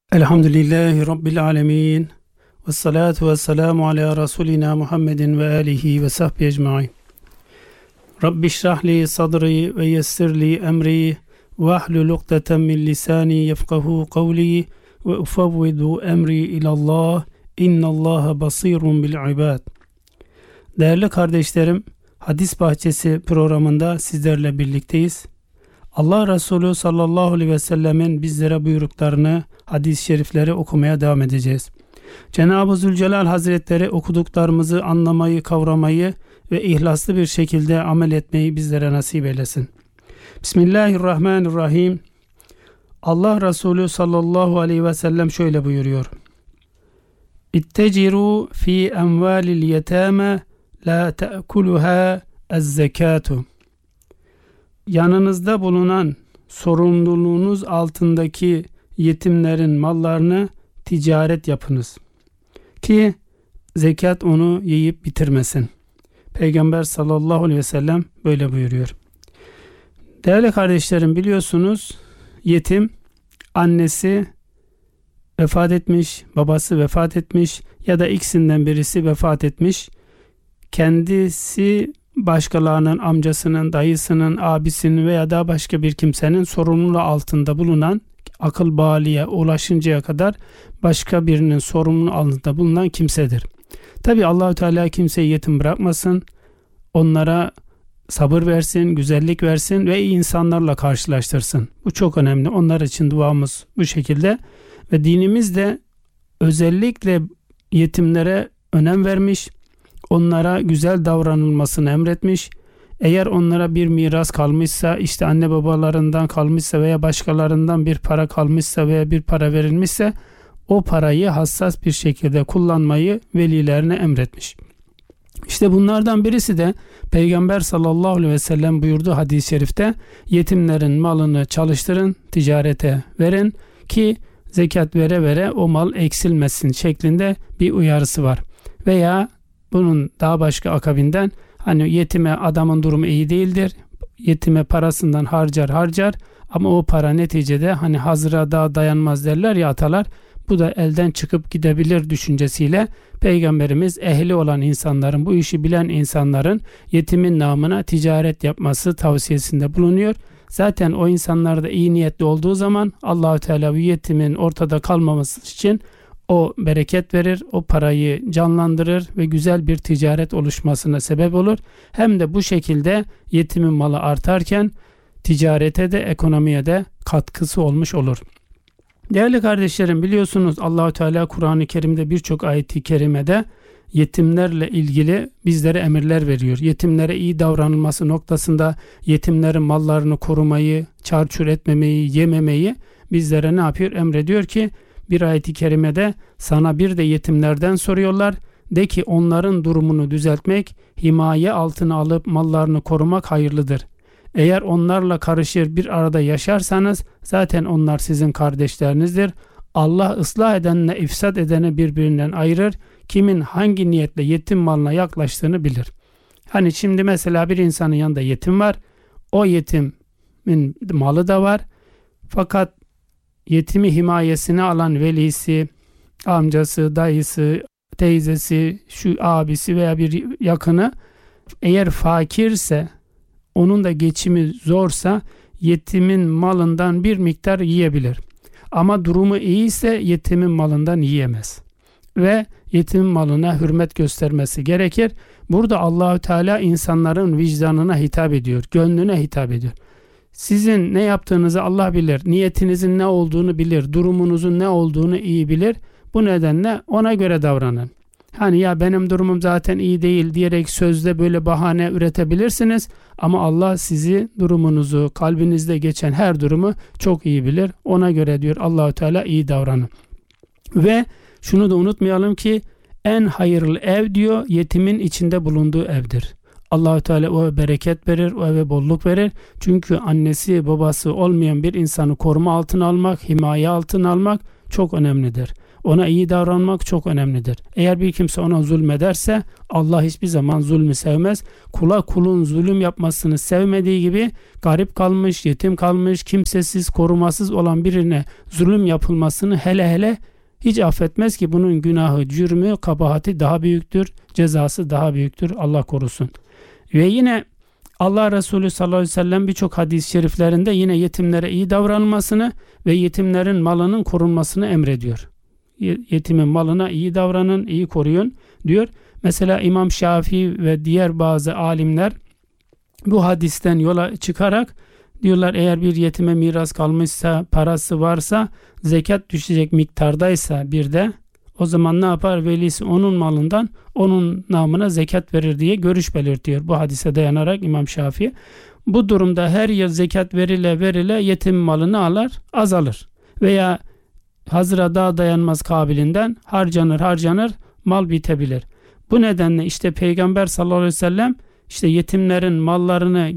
Elhamdülillahi Rabbil alemin. Ve salatu ve selamu ala Resulina Muhammedin ve alihi ve sahbihi ecmain. Rabbi şrahli sadri ve yessirli emri ve ahlul ukdeten min lisani yefkahu kavli ve ufavvidu emri ilallah. İnnallaha basirun bil ibad. Değerli kardeşlerim, Hadis Bahçesi programında sizlerle birlikteyiz. Allah Resulü sallallahu aleyhi ve sellemin bizlere buyruklarını, hadis-i şerifleri okumaya devam edeceğiz. Cenab-ı Zülcelal Hazretleri okuduklarımızı anlamayı, kavramayı ve ihlaslı bir şekilde amel etmeyi bizlere nasip eylesin. Bismillahirrahmanirrahim. Allah Resulü sallallahu aleyhi ve sellem şöyle buyuruyor. İtteciru fi envalil yetâme la te'kuluha ez-zekâtu. Yanınızda bulunan sorumluluğunuz altındaki yetimlerin mallarını ticaret yapınız ki zekat onu yiyip bitirmesin. Peygamber sallallahu aleyhi ve sellem böyle buyuruyor. Değerli kardeşlerim, biliyorsunuz yetim annesi vefat etmiş, babası vefat etmiş ya da ikisinden birisi vefat etmiş. Kendisi başkalarının, amcasının, dayısının, abisinin veya da başka bir kimsenin sorumluluğu altında bulunan, akıl baliğe ulaşıncaya kadar başka birinin sorumluluğu altında bulunan kimsedir. Tabi Allahu Teala kimseyi yetim bırakmasın, onlara sabır versin, güzellik versin ve iyi insanlarla karşılaştırsın. Bu çok önemli. Onlar için duamız bu şekilde ve dinimiz de özellikle yetimlere önem vermiş, onlara güzel davranılmasını emretmiş. Eğer onlara bir miras kalmışsa, işte anne babalarından kalmışsa veya başkalarından bir para kalmışsa veya bir para verilmişse o parayı hassas bir şekilde kullanmayı velilerine emretmiş. İşte bunlardan birisi de Peygamber sallallahu aleyhi ve sellem buyurdu hadis-i şerifte, yetimlerin malını çalıştırın, ticarete verin ki zekat vere vere o mal eksilmesin şeklinde bir uyarısı var. Veya bunun daha başka akabinden, hani yetime adamın durumu iyi değildir, yetime parasından harcar ama o para neticede hani hazıra daha dayanmaz derler ya atalar, bu da elden çıkıp gidebilir düşüncesiyle Peygamberimiz ehli olan insanların, bu işi bilen insanların yetimin namına ticaret yapması tavsiyesinde bulunuyor. Zaten o insanlar da iyi niyetli olduğu zaman Allah-u Teala bu yetimin ortada kalmaması için o bereket verir, o parayı canlandırır ve güzel bir ticaret oluşmasına sebep olur. Hem de bu şekilde yetimin malı artarken ticarete de ekonomiye de katkısı olmuş olur. Değerli kardeşlerim, biliyorsunuz Allah-u Teala Kur'an-ı Kerim'de birçok ayet-i kerimede yetimlerle ilgili bizlere emirler veriyor. Yetimlere iyi davranılması noktasında yetimlerin mallarını korumayı, çarçur etmemeyi, yememeyi bizlere ne yapıyor? Emrediyor ki bir ayet-i kerimede sana bir de yetimlerden soruyorlar. De ki onların durumunu düzeltmek, himaye altına alıp mallarını korumak hayırlıdır. Eğer onlarla karışır bir arada yaşarsanız zaten onlar sizin kardeşlerinizdir. Allah ıslah edenle ifsad edene birbirinden ayırır. Kimin hangi niyetle yetim malına yaklaştığını bilir. Hani şimdi mesela bir insanın yanında yetim var. O yetimin malı da var. Fakat yetimi himayesine alan velisi, amcası, dayısı, teyzesi, şu abisi veya bir yakını eğer fakirse, onun da geçimi zorsa yetimin malından bir miktar yiyebilir. Ama durumu iyiyse yetimin malından yiyemez. Ve yetimin malına hürmet göstermesi gerekir. Burada Allahu Teala insanların vicdanına hitap ediyor, gönlüne hitap ediyor. Sizin ne yaptığınızı Allah bilir, niyetinizin ne olduğunu bilir, durumunuzun ne olduğunu iyi bilir. Bu nedenle ona göre davranın. Hani ya benim durumum zaten iyi değil diyerek sözde böyle bahane üretebilirsiniz ama Allah sizi, durumunuzu, kalbinizde geçen her durumu çok iyi bilir. Ona göre diyor Allahu Teala iyi davranın. Ve şunu da unutmayalım ki en hayırlı ev diyor yetimin içinde bulunduğu evdir. Allah-u Teala o eve bereket verir, o eve bolluk verir. Çünkü annesi babası olmayan bir insanı koruma altına almak, himaye altına almak çok önemlidir. Ona iyi davranmak çok önemlidir. Eğer bir kimse ona zulmederse Allah hiçbir zaman zulmü sevmez. Kula kulun zulüm yapmasını sevmediği gibi garip kalmış, yetim kalmış, kimsesiz, korumasız olan birine zulüm yapılmasını hele hiç affetmez ki bunun günahı, cürmü, kabahati daha büyüktür, cezası daha büyüktür. Allah korusun. Ve yine Allah Resulü sallallahu aleyhi ve sellem birçok hadis-i şeriflerinde yine yetimlere iyi davranılmasını ve yetimlerin malının korunmasını emrediyor. Yetimin malına iyi davranın, iyi koruyun diyor. Mesela İmam Şafii ve diğer bazı alimler bu hadisten yola çıkarak diyorlar eğer bir yetime miras kalmışsa, parası varsa, zekat düşecek miktardaysa bir de o zaman ne yapar? Velisi onun malından onun namına zekat verir diye görüş belirtiyor. Bu hadise dayanarak İmam Şafii. Bu durumda her yıl zekat verile yetim malını alır, azalır. Veya hazıra daha dayanmaz kabilinden harcanır, mal bitebilir. Bu nedenle işte Peygamber sallallahu aleyhi ve sellem işte yetimlerin mallarını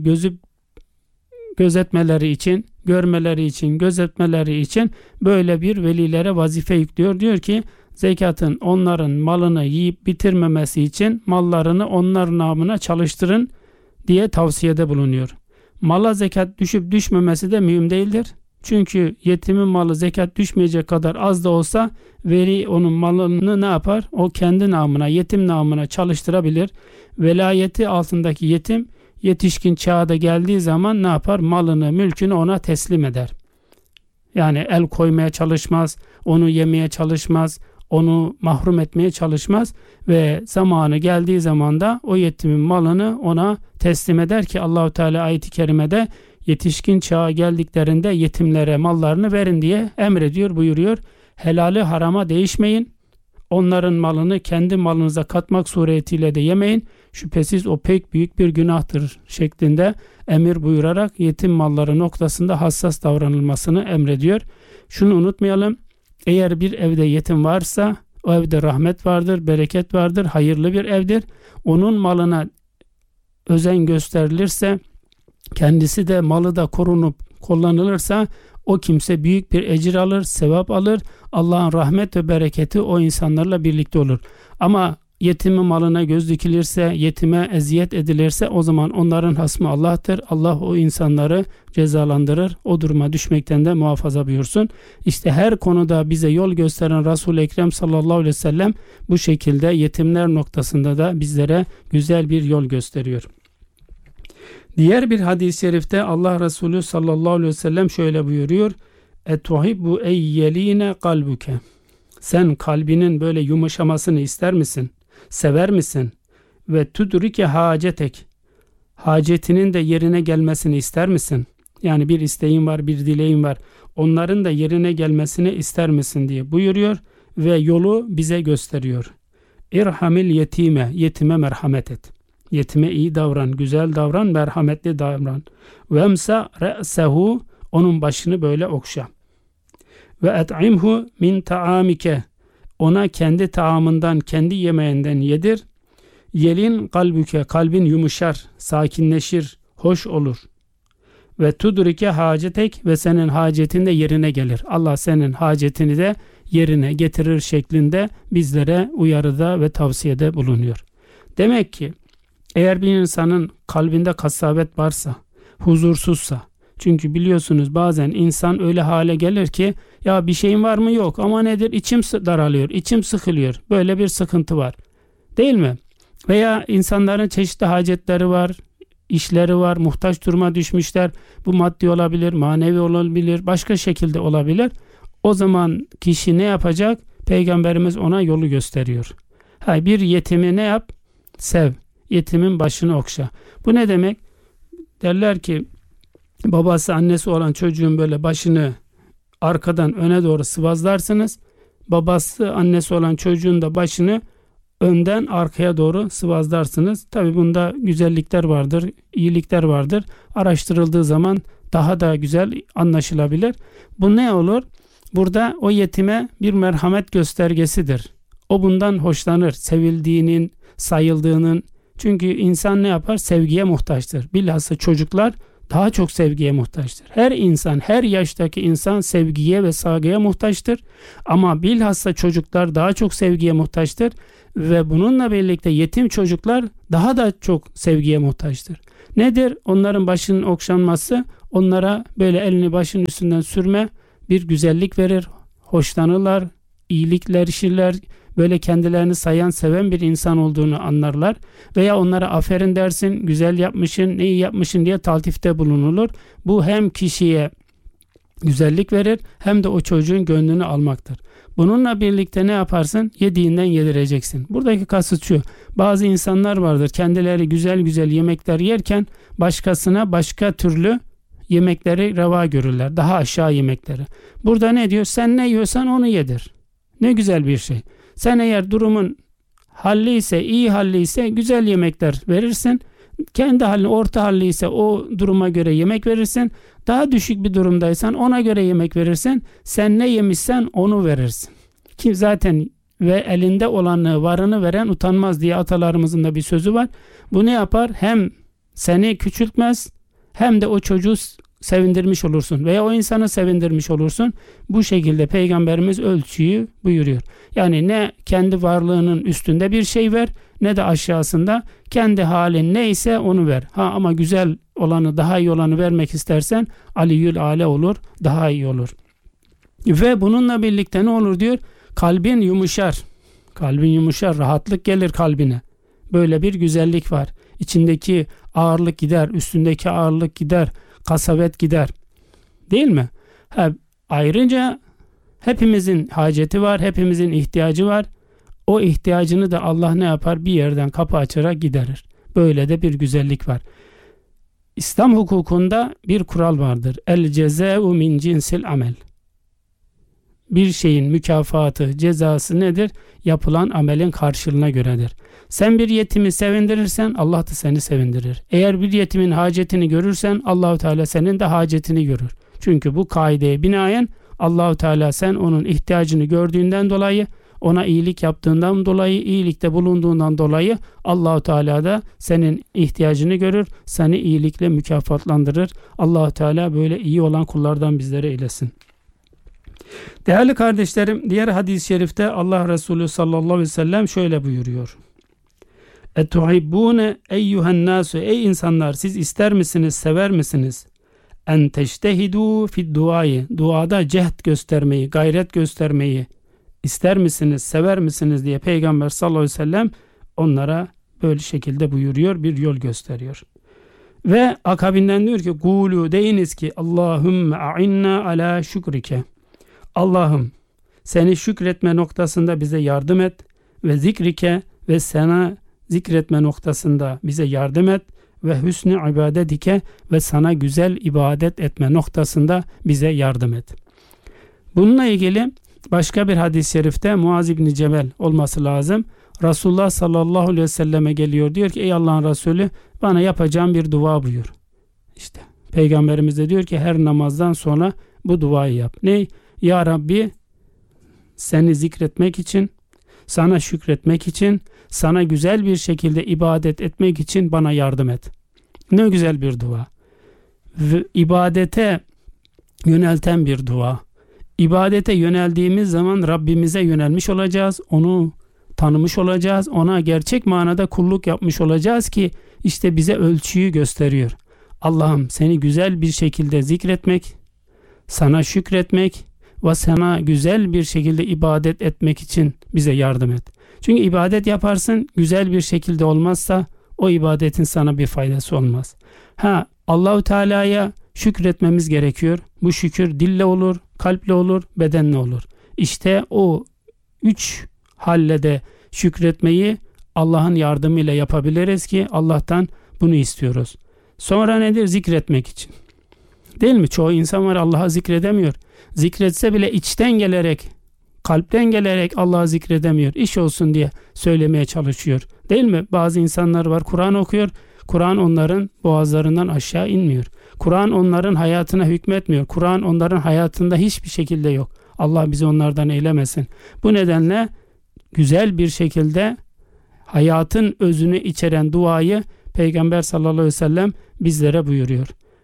gözetmeleri için, görmeleri için, gözetmeleri için böyle bir velilere vazife yüklüyor. Diyor ki zekatın onların malını yiyip bitirmemesi için mallarını onlar namına çalıştırın diye tavsiyede bulunuyor. Mala zekat düşüp düşmemesi de mühim değildir. Çünkü yetimin malı zekat düşmeyecek kadar az da olsa veli onun malını ne yapar? O kendi namına, yetim namına çalıştırabilir. Velayeti altındaki yetim yetişkin çağda geldiği zaman ne yapar? Malını, mülkünü ona teslim eder. Yani el koymaya çalışmaz, onu yemeye çalışmaz, onu mahrum etmeye çalışmaz ve zamanı geldiği zaman da o yetimin malını ona teslim eder ki Allahu Teala ayet-i kerimede yetişkin çağa geldiklerinde yetimlere mallarını verin diye emrediyor, buyuruyor. Helali harama değişmeyin. Onların malını kendi malınıza katmak suretiyle de yemeyin. Şüphesiz o pek büyük bir günahtır şeklinde emir buyurarak yetim malları noktasında hassas davranılmasını emrediyor. Şunu unutmayalım. Eğer bir evde yetim varsa o evde rahmet vardır, bereket vardır, hayırlı bir evdir. Onun malına özen gösterilirse, kendisi de malı da korunup kullanılırsa o kimse büyük bir ecir alır, sevap alır. Allah'ın rahmet ve bereketi o insanlarla birlikte olur. Ama yetimin malına göz dikilirse, yetime eziyet edilirse o zaman onların hasmı Allah'tır. Allah o insanları cezalandırır. O duruma düşmekten de muhafaza buyursun. İşte her konuda bize yol gösteren Resul-i Ekrem sallallahu aleyhi ve sellem bu şekilde yetimler noktasında da bizlere güzel bir yol gösteriyor. Diğer bir hadis-i şerifte Allah Resulü sallallahu aleyhi ve sellem şöyle buyuruyor. Etuhibbu eyyeline kalbuke. Sen kalbinin böyle yumuşamasını ister misin? Sever misin? Ve tudrike hacetek. Hacetinin de yerine gelmesini ister misin? Yani bir isteğin var, bir dileğin var. Onların da yerine gelmesini ister misin diye buyuruyor ve yolu bize gösteriyor. İrhamil yetime. Yetime merhamet et. Yetime iyi davran, güzel davran, merhametli davran. Ve emsa re'sehu. Onun başını böyle okşa. Ve et'imhu min taamike. Ona kendi taamından, kendi yemeğinden yedir. Yelin kalbüke. Kalbin yumuşar, sakinleşir, hoş olur. Ve tudrike hacetek. Ve senin hacetin de yerine gelir. Allah senin hacetini de yerine getirir şeklinde bizlere uyarıda ve tavsiyede bulunuyor. Demek ki eğer bir insanın kalbinde kasvet varsa, huzursuzsa, çünkü biliyorsunuz bazen insan öyle hale gelir ki ya bir şeyin var mı? Yok. Ama nedir? İçim daralıyor, içim sıkılıyor. Böyle bir sıkıntı var. Değil mi? Veya insanların çeşitli hacetleri var, işleri var, muhtaç duruma düşmüşler. Bu maddi olabilir, manevi olabilir, başka şekilde olabilir. O zaman kişi ne yapacak? Peygamberimiz ona yolu gösteriyor. Bir yetimi ne yap? Sev. Yetimin başını okşa. Bu ne demek? Derler ki babası annesi olan çocuğun böyle başını arkadan öne doğru sıvazlarsınız. Babası annesi olan çocuğun da başını önden arkaya doğru sıvazlarsınız. Tabi bunda güzellikler vardır, iyilikler vardır. Araştırıldığı zaman daha da güzel anlaşılabilir. Bu ne olur? Burada o yetime bir merhamet göstergesidir. O bundan hoşlanır. Sevildiğinin, sayıldığının. Çünkü insan ne yapar? Sevgiye muhtaçtır. Bilhassa çocuklar daha çok sevgiye muhtaçtır. Her insan, her yaştaki insan sevgiye ve saygıya muhtaçtır. Ama bilhassa çocuklar daha çok sevgiye muhtaçtır. Ve bununla birlikte yetim çocuklar daha da çok sevgiye muhtaçtır. Nedir? Onların başının okşanması, onlara böyle elini başının üstünden sürme bir güzellik verir. Hoşlanırlar, iyilikler işirler, böyle kendilerini sayan, seven bir insan olduğunu anlarlar. Veya onlara aferin dersin, güzel yapmışsın, iyi yapmışsın diye taltifte bulunulur. Bu hem kişiye güzellik verir hem de o çocuğun gönlünü almaktır. Bununla birlikte ne yaparsın? Yediğinden yedireceksin. Buradaki kasıt şu: bazı insanlar vardır, kendileri güzel güzel yemekler yerken başkasına başka türlü yemekleri reva görürler. Daha aşağı yemekleri. Burada ne diyor? Sen ne yiyorsan onu yedir. Ne güzel bir şey. Sen eğer durumun halli ise, iyi halli ise güzel yemekler verirsin. Kendi halin orta halli ise o duruma göre yemek verirsin. Daha düşük bir durumdaysan ona göre yemek verirsin. Sen ne yemişsen onu verirsin. Ki zaten ve elinde olanı, varını veren utanmaz diye atalarımızın da bir sözü var. Bu ne yapar? Hem seni küçültmez hem de o çocuğu sevindirmiş olursun veya o insanı sevindirmiş olursun. Bu şekilde Peygamberimiz ölçüyü buyuruyor. Yani ne kendi varlığının üstünde bir şey ver ne de aşağısında, kendi halin neyse onu ver. Ama güzel olanı, daha iyi olanı vermek istersen Aliyyül Âle olur, daha iyi olur. Ve bununla birlikte ne olur diyor? Kalbin yumuşar. Kalbin yumuşar, rahatlık gelir kalbine. Böyle bir güzellik var. İçindeki ağırlık gider, üstündeki ağırlık gider, kasavet gider. Değil mi? Ayrıca hepimizin haceti var, hepimizin ihtiyacı var. O ihtiyacını da Allah ne yapar? Bir yerden kapı açarak giderir. Böyle de bir güzellik var. İslam hukukunda bir kural vardır. El cezâ'u min cinsil amel. Bir şeyin mükafatı, cezası nedir? Yapılan amelin karşılığına göredir. Sen bir yetimi sevindirirsen Allah da seni sevindirir. Eğer bir yetimin hacetini görürsen Allahu Teala senin de hacetini görür. Çünkü bu kaideye binaen Allahu Teala sen onun ihtiyacını gördüğünden dolayı, ona iyilik yaptığından dolayı, iyilikte bulunduğundan dolayı Allahu Teala da senin ihtiyacını görür, seni iyilikle mükafatlandırır. Allahu Teala böyle iyi olan kullardan bizlere eylesin. Değerli kardeşlerim, diğer hadis-i şerifte Allah Resulü sallallahu aleyhi ve sellem şöyle buyuruyor. Etuhibbune eyyuhen nasu, ey insanlar siz ister misiniz, sever misiniz? En teştehidu fid duayı, duada cehd göstermeyi, gayret göstermeyi ister misiniz, sever misiniz diye Peygamber sallallahu aleyhi ve sellem onlara böyle şekilde buyuruyor, bir yol gösteriyor. Ve akabinden diyor ki, Gulu, deyiniz ki Allahümme a'inna ala şükrike. Allah'ım seni şükretme noktasında bize yardım et ve zikrike, ve sana zikretme noktasında bize yardım et ve hüsnü ibadetike, ve sana güzel ibadet etme noktasında bize yardım et. Bununla ilgili başka bir hadis-i şerifte Muaz İbni Cebel olması lazım. Resulullah sallallahu aleyhi ve selleme geliyor, diyor ki ey Allah'ın Resulü bana yapacağım bir dua buyur. İşte Peygamberimiz de diyor ki her namazdan sonra bu duayı yap. Ne? Ya Rabbi seni zikretmek için, sana şükretmek için, sana güzel bir şekilde ibadet etmek için bana yardım et. Ne güzel bir dua. Ve ibadete yönelten bir dua. İbadete yöneldiğimiz zaman Rabbimize yönelmiş olacağız. Onu tanımış olacağız. Ona gerçek manada kulluk yapmış olacağız ki işte bize ölçüyü gösteriyor. Allah'ım seni güzel bir şekilde zikretmek, sana şükretmek ve sana güzel bir şekilde ibadet etmek için bize yardım et. Çünkü ibadet yaparsın, güzel bir şekilde olmazsa o ibadetin sana bir faydası olmaz. Allahu Teala'ya şükretmemiz gerekiyor. Bu şükür dille olur, kalple olur, bedenle olur. İşte o 3 halle de şükretmeyi Allah'ın yardımıyla yapabiliriz ki Allah'tan bunu istiyoruz. Sonra nedir? Zikretmek için. Değil mi? Çoğu insan var Allah'a zikredemiyor. Zikretse bile içten gelerek, kalpten gelerek Allah'ı zikredemiyor. İş olsun diye söylemeye çalışıyor. Değil mi? Bazı insanlar var Kur'an okuyor. Kur'an onların boğazlarından aşağı inmiyor. Kur'an onların hayatına hükmetmiyor. Kur'an onların hayatında hiçbir şekilde yok. Allah bizi onlardan eylemesin. Bu nedenle güzel bir şekilde hayatın özünü içeren duayı Peygamber sallallahu aleyhi ve sellem bizlere buyuruyor.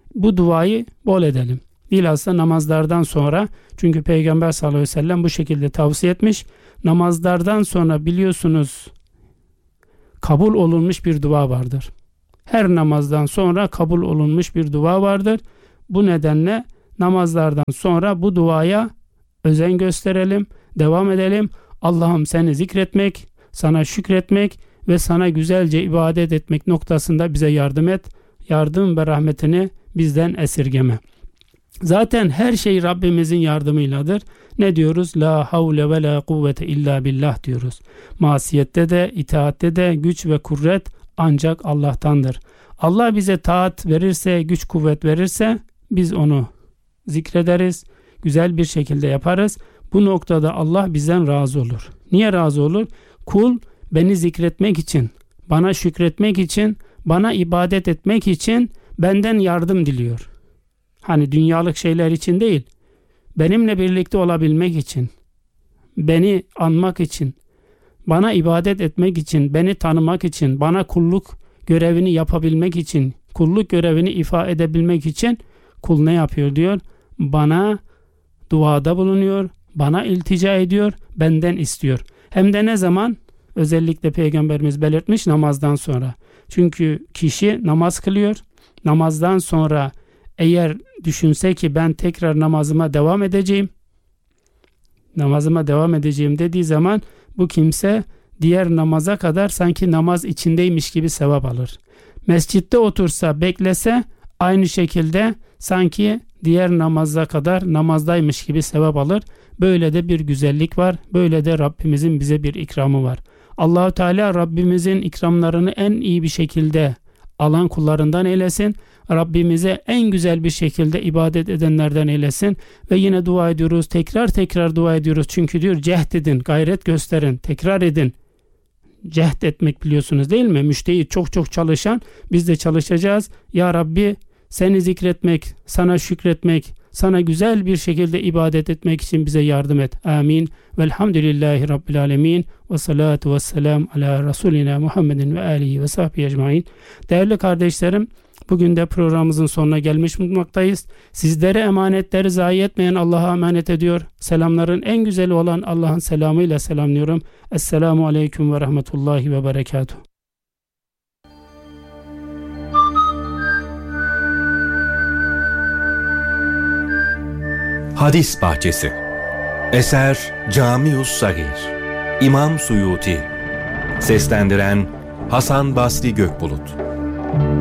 bu duayı bol edelim. Bilhassa namazlardan sonra, çünkü Peygamber sallallahu aleyhi ve sellem bu şekilde tavsiye etmiş. Namazlardan sonra biliyorsunuz kabul olunmuş bir dua vardır. Her namazdan sonra kabul olunmuş bir dua vardır. Bu nedenle namazlardan sonra bu duaya özen gösterelim, devam edelim. Allah'ım seni zikretmek, sana şükretmek ve sana güzelce ibadet etmek noktasında bize yardım et. Yardım ve rahmetini bizden esirgeme. Zaten her şey Rabbimizin yardımıyladır. Ne diyoruz? La havle ve la kuvvete illa billah diyoruz. Masiyette de, itaatte de güç ve kuvvet ancak Allah'tandır. Allah bize taat verirse, güç kuvvet verirse biz onu zikrederiz, güzel bir şekilde yaparız. Bu noktada Allah bizden razı olur. Niye razı olur? Kul beni zikretmek için, bana şükretmek için, bana ibadet etmek için benden yardım diliyor. Hani dünyalık şeyler için değil, benimle birlikte olabilmek için, beni anmak için, bana ibadet etmek için, beni tanımak için, bana kulluk görevini yapabilmek için, kulluk görevini ifa edebilmek için kul ne yapıyor diyor? Bana duada bulunuyor, bana iltica ediyor, benden istiyor. Hem de ne zaman? Özellikle Peygamberimiz belirtmiş, namazdan sonra. Çünkü kişi namaz kılıyor, namazdan sonra eğer düşünse ki ben tekrar namazıma devam edeceğim dediği zaman bu kimse diğer namaza kadar sanki namaz içindeymiş gibi sevap alır. Mescitte otursa, beklese aynı şekilde sanki diğer namaza kadar namazdaymış gibi sevap alır. Böyle de bir güzellik var. Böyle de Rabbimizin bize bir ikramı var. Allah-u Teala Rabbimizin ikramlarını en iyi bir şekilde alan kullarından eylesin. Rabbimize en güzel bir şekilde ibadet edenlerden eylesin. Ve yine dua ediyoruz. Tekrar dua ediyoruz. Çünkü diyor cehd edin, gayret gösterin, tekrar edin. Cehd etmek biliyorsunuz değil mi? Müştehit çok çalışan, biz de çalışacağız. Ya Rabbi seni zikretmek, sana şükretmek, sana güzel bir şekilde ibadet etmek için bize yardım et. Amin. Velhamdülillahi Rabbil alemin. Ve salatu ve selam ala Resulina Muhammedin ve alihi ve sahbihi ecmain. Değerli kardeşlerim, bugün de programımızın sonuna gelmiş bulunmaktayız. Sizlere emanetleri zayi etmeyen Allah'a emanet ediyor. Selamların en güzeli olan Allah'ın selamıyla selamlıyorum. Esselamu aleyküm ve rahmetullahi ve berekatuhu. Hadis Bahçesi. Eser Camius Sagir. İmam Suyuti. Seslendiren Hasan Basri Gökbulut.